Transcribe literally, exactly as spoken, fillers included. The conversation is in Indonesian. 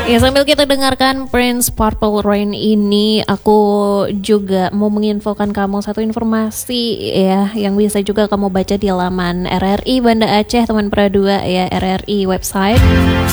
Ya, sambil kita dengarkan Prince Purple Rain ini, aku juga mau menginfokan kamu satu informasi ya, yang bisa juga kamu baca di laman R R I Banda Aceh Teman Pradua ya, R R I website.